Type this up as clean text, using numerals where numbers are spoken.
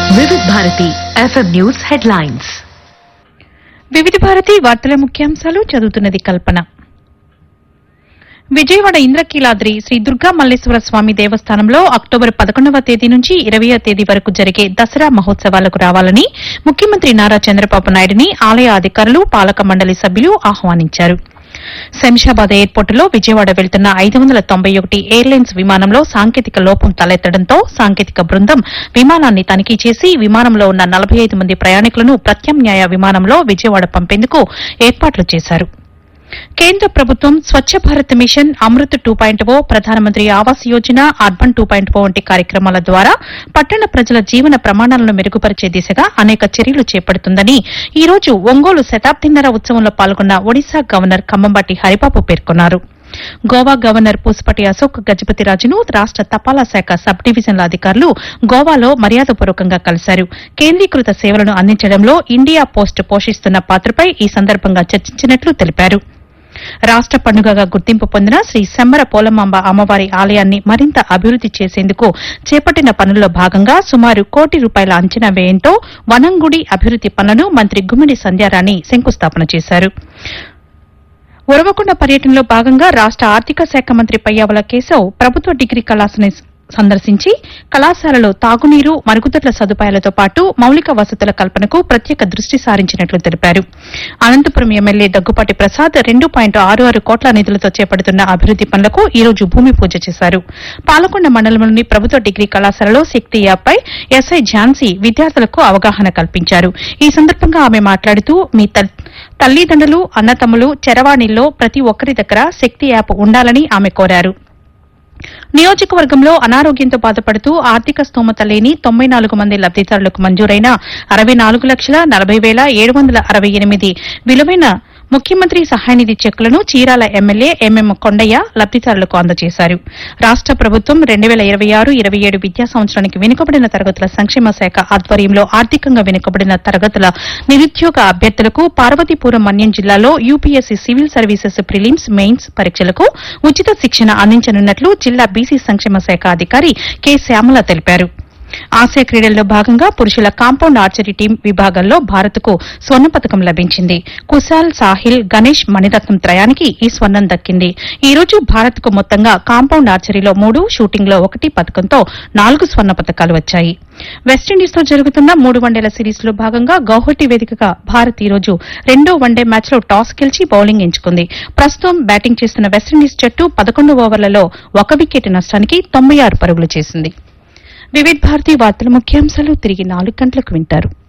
వివిధ Bharati FM news headlines. వివిధ భారతి వార్తల ముఖ్యాంశాలు చదువుతున్నది కల్పన. విజయవాడ ఇంద్రకీలాద్రి శ్రీ దుర్గా మల్లేశ్వర స్వామి దేవస్థానంలో అక్టోబర్ 11వ తేదీ నుంచి 20వ తేదీ వరకు జరిగే దసరా మహోత్సవాలకు రావాలని ముఖ్యమంత్రి నారా చంద్రబాబు నాయుడిని ఆలయ అధికారులు పాలక మండలి సభ్యులు ఆహ్వానించారు. శంషాబాద్ ఎయిర్పోర్టులో విజయవాడ వెళ్తున్న 591 ఎయిర్లైన్స్ విమానంలో సాంకేతిక లోపం తలెత్తడంతో సాంకేతిక బృందం విమానాన్ని తనిఖీ చేసి విమానంలో ఉన్న 45 మంది ప్రయాణికులను ప్రత్యామ్నాయ విమానంలో విజయవాడ పంపేందుకు ఏర్పాట్లు చేశారు. కేంద్ర ప్రభుత్వం స్వచ్ఛ భారత్ మిషన్, అమృత్ 2.0, ప్రధానమంత్రి ఆవాస్ యోజన, అర్బన్ 2.0 వంటి కార్యక్రమాల ద్వారా పట్టణ ప్రజల జీవన ప్రమాణాలను మెరుగుపరిచే దిశగా అనేక చర్యలు చేపడుతుందని ఈ రోజు ఒంగోలు శతాబ్దిన్నర ఉత్సవంలో పాల్గొన్న ఒడిశా గవర్నర్ కంబంబాటి హరిబాబు పేర్కొన్నారు. గోవా గవర్నర్ పూసపటి అశోక్ గజపతిరాజును రాష్ట తపాలా శాఖ సబ్ డివిజన్ల అధికారులు గోవాలో మర్యాదపూర్వకంగా కలిశారు. కేంద్రీకృత సేవలను అందించడంలో ఇండియా పోస్ట్ పోషిస్తున్న పాత్రపై ఈ సందర్భంగా చర్చించినట్లు తెలిపారు. రాష్ట పండుగగా గుర్తింపు పొందిన శ్రీ శంబర పోలమాంబ అమ్మవారి ఆలయాన్ని మరింత అభివృద్ది చేసేందుకు చేపట్టిన పనుల్లో భాగంగా సుమారు ₹1 కోటి అంచనా వ్యయంతో వనంగుడి అభివృద్ది పనులను మంత్రి గుమ్మిడి సంధ్యారాణి శంకుస్థాపన చేశారు. ఉరవకొండ పర్యటనలో భాగంగా రాష్ట ఆర్థిక శాఖ మంత్రి పయ్యావుల కేశవ్ ప్రభుత్వ డిగ్రీ కళాశాలని సందర్శించి కళాశాలలో తాగునీరు, మరుగుదొడ్ల సదుపాయాలతో పాటు మౌలిక వసతుల కల్పనకు ప్రత్యేక దృష్టి సారించినట్లు తెలిపారు. అనంతపురం ఎమ్మెల్యే దగ్గుపాటి ప్రసాద్ 2.66 కోట్ల నిధులతో చేపడుతున్న అభివృద్ది పనులకు ఈ రోజు భూమి పూజ చేశారు. పాలకొండ మండలంలోని ప్రభుత్వ డిగ్రీ కళాశాలలో శక్తి యాప్పై ఎస్ఐ ఝాన్సీ విద్యార్థులకు అవగాహన కల్పించారు. ఈ సందర్భంగా ఆమె మాట్లాడుతూ మీ తల్లిదండ్రులు, అన్నతమ్ములు చరవాణిల్లో ప్రతి ఒక్కరి దగ్గర శక్తి యాప్ ఉండాలని ఆమె కోరారు. నియోజకవర్గంలో అనారోగ్యంతో బాధపడుతూ ఆర్థిక స్తోమత లేని 94 మంది లబ్దిదారులకు మంజూరైన 64,40,768 విలువైన ముఖ్యమంత్రి సహాయనిధి చెక్కులను చీరాల ఎమ్మెల్యే ఎంఎం కొండయ్య లబ్దిదారులకు అందజేశారు. రాష్ట ప్రభుత్వం 2026-27 విద్యా సంవత్సరానికి వెనుకబడిన తరగతుల సంక్షేమ శాఖ ఆధ్వర్యంలో ఆర్థికంగా వెనుకబడిన తరగతుల నిరుద్యోగ అభ్యర్థులకు పార్వతీపురం మన్యం జిల్లాలో UPSC civil services prelims, mains పరీక్షలకు ఉచిత శిక్షణ అందించనున్నట్లు జిల్లా బీసీ సంక్షేమ శాఖ అధికారి కె శ్యామల తెలిపారు. ఆసియా క్రీడల్లో భాగంగా పురుషుల కాంపౌండ్ ఆర్చరీ టీం విభాగంలో భారత్కు స్వర్ణ పతకం లభించింది. కుశాల్, సాహిల్, గణేష్ మణిరత్నం త్రయానికి ఈ స్వర్ణం దక్కింది. ఈ రోజు భారత్కు మొత్తంగా కాంపౌండ్ ఆర్చరీలో 3, షూటింగ్లో 1 పతకంతో 4 స్వర్ణ పతకాలు వచ్చాయి. వెస్టిండీస్తో జరుగుతున్న 3 వన్డేల సిరీస్లో భాగంగా గౌహటి వేదికగా భారత్ ఈ రోజు 2వ వన్డే మ్యాచ్లో టాస్ గెలిచి బౌలింగ్ ఎంచుకుంది. ప్రస్తుతం బ్యాటింగ్ చేస్తున్న వెస్టిండీస్ జట్టు 11 ఓవర్లలో 1 వికెట్ నష్టానికి 96 పరుగులు చేసింది. వివిధ భారతి వార్తల ముఖ్యాంశాలు తిరిగి 4 గంటలకు వింటారు.